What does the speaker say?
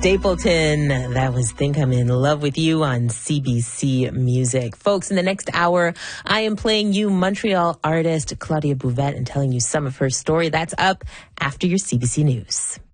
Stapleton. That was Think I'm in Love with You on CBC Music. Folks, in the next hour, I am playing you Montreal artist Claudia Bouvette and telling you some of her story. That's up after your CBC News.